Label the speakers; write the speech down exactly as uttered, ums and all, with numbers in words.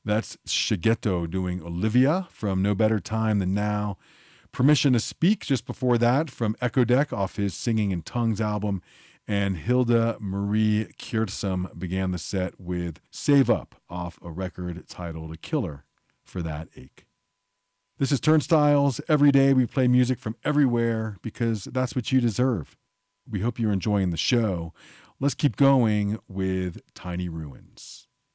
Speaker 1: That's Shigeto doing Olivia from No Better Time Than Now. Permission to Speak just before that from Echo Deck off his Singing in Tongues album. And Hilda Marie Kiersum began the set with Save Up off a record titled A Killer for That Ache. This is Turnstiles. Every day we play music from everywhere because that's what you deserve. We hope you're enjoying the show. Let's keep going with Tiny Ruins.